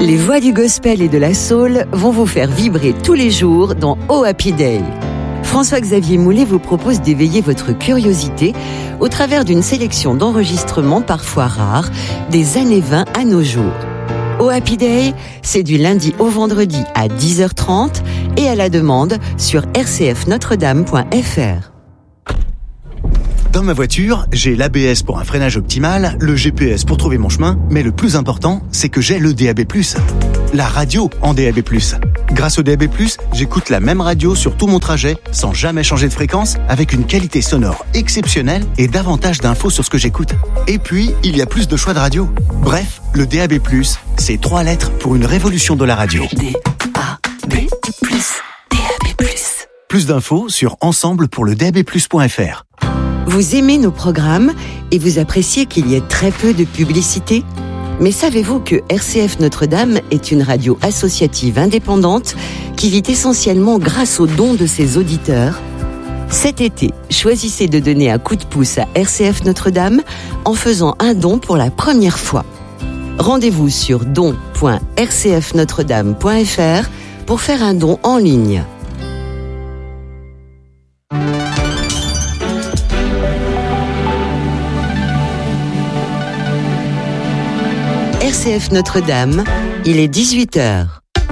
Les voix du gospel et de la soul vont vous faire vibrer tous les jours dans Oh Happy Day. François-Xavier Moulet vous propose d'éveiller votre curiosité au travers d'une sélection d'enregistrements parfois rares des années 20 à nos jours. Oh Happy Day, c'est du lundi au vendredi à 10h30 et à la demande sur rcfnotredame.fr. Dans ma voiture, j'ai l'ABS pour un freinage optimal, le GPS pour trouver mon chemin, mais le plus important, c'est que j'ai le DAB+, la radio en DAB+. Grâce au DAB+, j'écoute la même radio sur tout mon trajet, sans jamais changer de fréquence, avec une qualité sonore exceptionnelle et davantage d'infos sur ce que j'écoute. Et puis, il y a plus de choix de radio. Bref, le DAB+, c'est 3 lettres pour une révolution de la radio. DAB+, DAB+. Plus d'infos sur ensemblepourledabplus.fr. Vous aimez nos programmes et vous appréciez qu'il y ait très peu de publicité ? Mais savez-vous que RCF Notre-Dame est une radio associative indépendante qui vit essentiellement grâce aux dons de ses auditeurs ? Cet été, choisissez de donner un coup de pouce à RCF Notre-Dame en faisant un don pour la première fois. Rendez-vous sur don.rcfnotredame.fr pour faire un don en ligne. RCF Notre-Dame, il est 18h.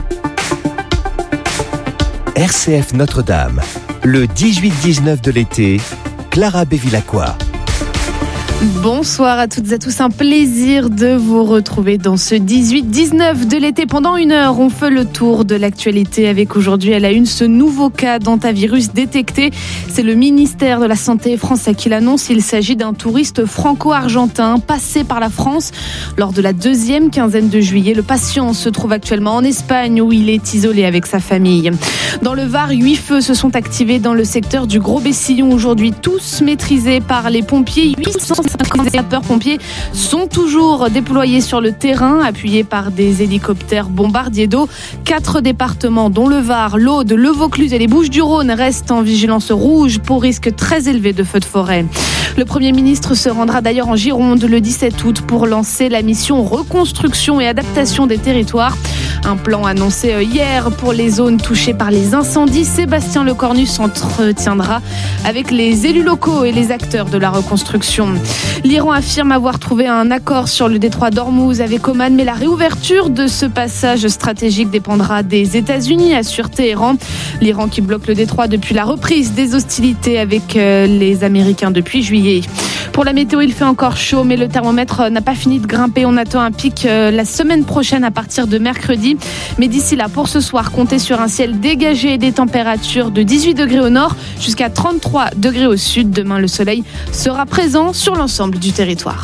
RCF Notre-Dame, le 18-19 de l'été, Clara Bévilacqua. Bonsoir à toutes et à tous, un plaisir de vous retrouver dans ce 18-19 de l'été. Pendant 1 heure, on fait le tour de l'actualité avec aujourd'hui à la une ce nouveau cas d'hantavirus détecté. C'est le ministère de la Santé français qui l'annonce. Il s'agit d'un touriste franco-argentin passé par la France lors de la 2e quinzaine de juillet. Le patient se trouve actuellement en Espagne où il est isolé avec sa famille. Dans le Var, 8 feux se sont activés dans le secteur du Gros-Bessillon aujourd'hui, tous maîtrisés par les pompiers. 850 sapeurs-pompiers sont toujours déployés sur le terrain, appuyés par des hélicoptères bombardiers d'eau. 4 départements, dont le Var, l'Aude, le Vaucluse et les Bouches-du-Rhône, restent en vigilance rouge pour risque très élevé de feux de forêt. Le Premier ministre se rendra d'ailleurs en Gironde le 17 août pour lancer la mission reconstruction et adaptation des territoires. Un plan annoncé hier pour les zones touchées par les incendies. Sébastien Lecornu s'entretiendra avec les élus locaux et les acteurs de la reconstruction. L'Iran affirme avoir trouvé un accord sur le détroit d'Ormuz avec Oman, mais la réouverture de ce passage stratégique dépendra des États-Unis, assure Téhéran. L'Iran qui bloque le détroit depuis la reprise des hostilités avec les Américains depuis juillet. Pour la météo, il fait encore chaud, mais le thermomètre n'a pas fini de grimper. On attend un pic la semaine prochaine à partir de mercredi. Mais d'ici là, pour ce soir, comptez sur un ciel dégagé et des températures de 18 degrés au nord jusqu'à 33 degrés au sud. Demain, le soleil sera présent sur l'ensemble du territoire.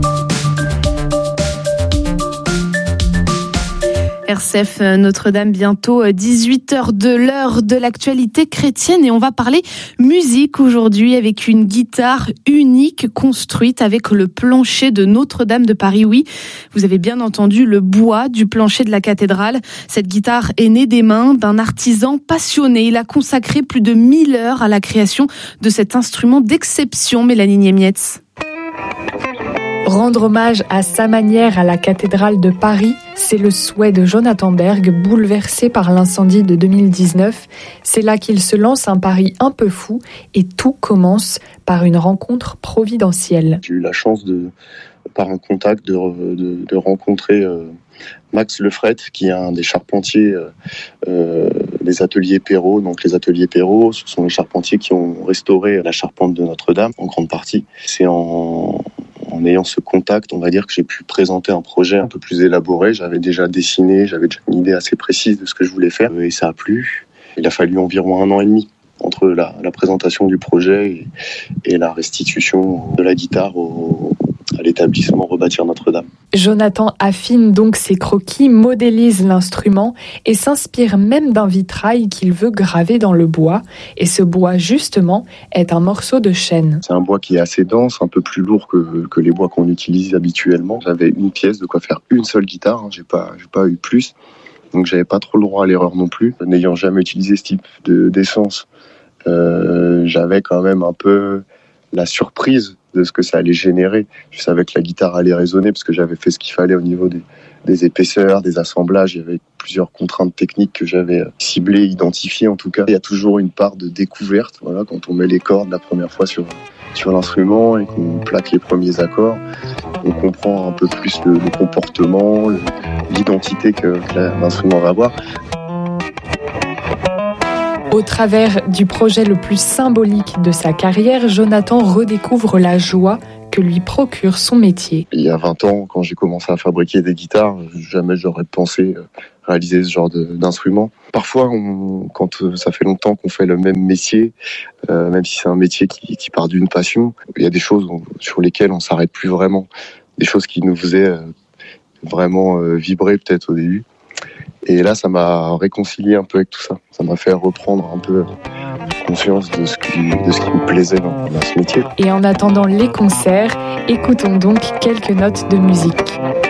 RCF Notre-Dame, bientôt 18h de l'heure de l'actualité chrétienne et on va parler musique aujourd'hui avec une guitare unique construite avec le plancher de Notre-Dame de Paris. Oui, vous avez bien entendu, le bois du plancher de la cathédrale. Cette guitare est née des mains d'un artisan passionné. Il a consacré plus de 1000 heures à la création de cet instrument d'exception. Mélanie Niemietz. Rendre hommage à sa manière à la cathédrale de Paris, c'est le souhait de Jonathan Berg, bouleversé par l'incendie de 2019. C'est là qu'il se lance un pari un peu fou et tout commence par une rencontre providentielle. J'ai eu la chance par un contact de rencontrer Max Lefret, qui est un des charpentiers des ateliers Perrault. Donc les ateliers Perrault, ce sont les charpentiers qui ont restauré la charpente de Notre-Dame en grande partie. C'est en ayant ce contact, on va dire que j'ai pu présenter un projet un peu plus élaboré. J'avais déjà dessiné, j'avais déjà une idée assez précise de ce que je voulais faire et ça a plu. Il a fallu environ 1 an et demi entre la présentation du projet et la restitution de la guitare à l'établissement Rebâtir Notre-Dame. Jonathan affine donc ses croquis, modélise l'instrument et s'inspire même d'un vitrail qu'il veut graver dans le bois. Et ce bois, justement, est un morceau de chêne. C'est un bois qui est assez dense, un peu plus lourd que les bois qu'on utilise habituellement. J'avais une pièce de quoi faire une seule guitare, j'ai pas eu plus. Donc j'avais pas trop le droit à l'erreur non plus. N'ayant jamais utilisé ce type d'essence, j'avais quand même un peu la surprise de ce que ça allait générer. Je savais que la guitare allait résonner parce que j'avais fait ce qu'il fallait au niveau des épaisseurs, des assemblages. Il y avait plusieurs contraintes techniques que j'avais ciblées, identifiées en tout cas. Il y a toujours une part de découverte. Voilà, quand on met les cordes la première fois sur l'instrument et qu'on plaque les premiers accords, on comprend un peu plus le comportement, l'identité que l'instrument va avoir. Au travers du projet le plus symbolique de sa carrière, Jonathan redécouvre la joie que lui procure son métier. Il y a 20 ans, quand j'ai commencé à fabriquer des guitares, jamais j'aurais pensé réaliser ce genre d'instrument. Parfois, quand ça fait longtemps qu'on fait le même métier, même si c'est un métier qui part d'une passion, il y a des choses sur lesquelles on s'arrête plus vraiment. Des choses qui nous faisaient vraiment vibrer peut-être au début. Et là, ça m'a réconcilié un peu avec tout ça. Ça m'a fait reprendre un peu conscience de ce qui me plaisait dans ce métier. Et en attendant les concerts, écoutons donc quelques notes de musique.